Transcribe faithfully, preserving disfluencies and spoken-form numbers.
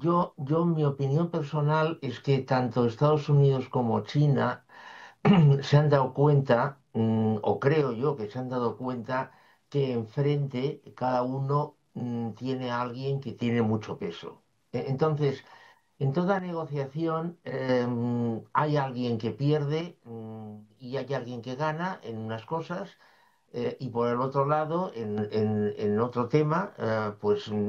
Yo, yo, mi opinión personal es que tanto Estados Unidos como China se han dado cuenta, mm, o creo yo que se han dado cuenta, que enfrente cada uno mm, tiene a alguien que tiene mucho peso. E- Entonces, en toda negociación em, hay alguien que pierde mm, y hay alguien que gana en unas cosas, eh, y por el otro lado, en, en- en otro tema, eh, pues